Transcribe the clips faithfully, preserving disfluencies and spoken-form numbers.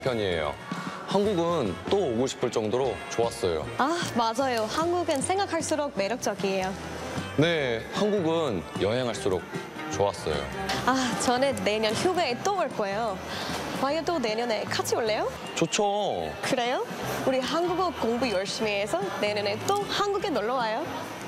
편이에요. 한국은 또 오고 싶을 정도로 좋았어요. 아, 맞아요. 한국은 생각할수록 매력적이에요. 네, 한국은 여행할수록 좋았어요. 아, 저는 내년 휴가에 또 올 거예요. 와이어도 내년에 같이 올래요? 좋죠. 그래요? 우리 한국어 공부 열심히 해서 내년에 또 한국에 놀러 와요.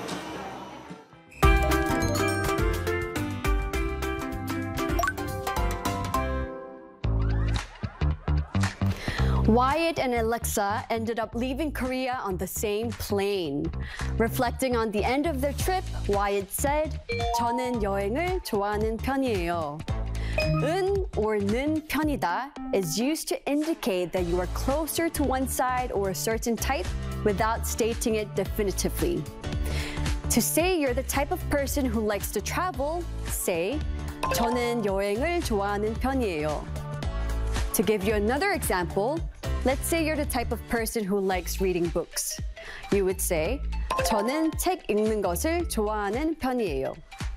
Wyatt and Alexa ended up leaving Korea on the same plane. Reflecting on the end of their trip, Wyatt said, "저는 여행을 좋아하는 편이에요." 은 or 는 편이다 is used to indicate that you are closer to one side or a certain type without stating it definitively. To say you're the type of person who likes to travel, say, 저는 여행을 좋아하는 편이에요. To give you another example, let's say you're the type of person who likes reading books. You would say, 저는 책 읽는 것을 좋아하는 편이에요.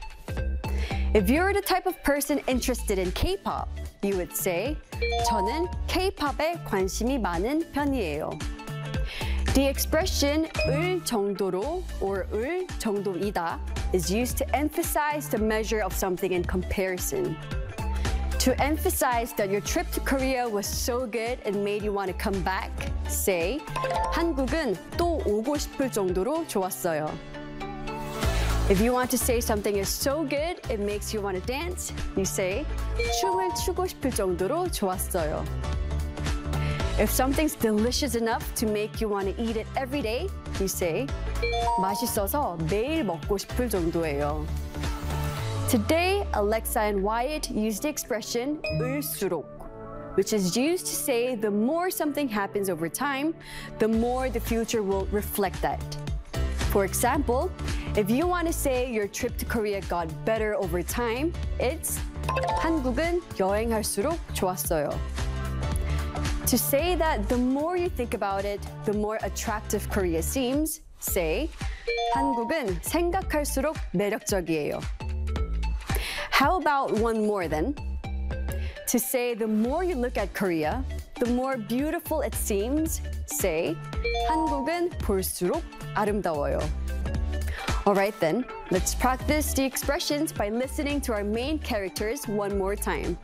If you're the type of person interested in K-pop, you would say, 저는 K-pop에 관심이 많은 편이에요. The expression 을 정도로 or 을 정도이다 is used to emphasize the measure of something in comparison. To emphasize that your trip to Korea was so good and made you want to come back, say, 한국은 또 오고 싶을 정도로 좋았어요. If you want to say something is so good, it makes you want to dance, you say, 춤을 추고 싶을 정도로 좋았어요. If something's delicious enough to make you want to eat it every day, you say, 맛있어서 매일 먹고 싶을 정도예요. Today, Alexa and Wyatt used the expression 을수록, which is used to say the more something happens over time, the more the future will reflect that. For example, if you want to say your trip to Korea got better over time, it's 한국은 여행할수록 좋았어요. To say that the more you think about it, the more attractive Korea seems, say, 한국은 생각할수록 매력적이에요. How about one more then? To say the more you look at Korea, the more beautiful it seems, say, 한국은 볼수록 아름다워요. Alright then, let's practice the expressions by listening to our main characters one more time.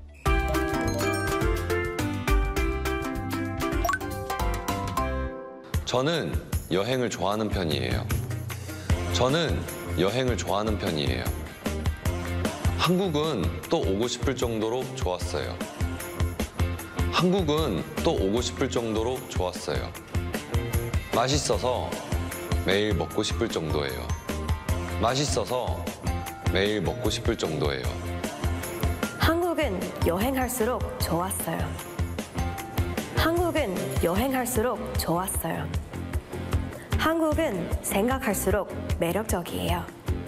저는 여행을 좋아하는 편이에요. 저는 여행을 좋아하는 편이에요. 한국은 또 오고 싶을 정도로 좋았어요. 한국은 또 오고 싶을 정도로 좋았어요. 맛있어서 매일 먹고 싶을 정도예요. 맛있어서 매일 먹고 싶을 정도예요. 한국은 여행할수록 좋았어요. 한국은 여행할수록 좋았어요. 한국은 생각할수록 매력적이에요.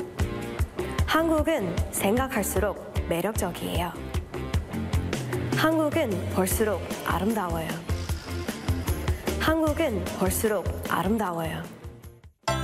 한국은 생각할수록 매력적이에요. 한국은 볼수록 아름다워요. 한국은 볼수록 아름다워요.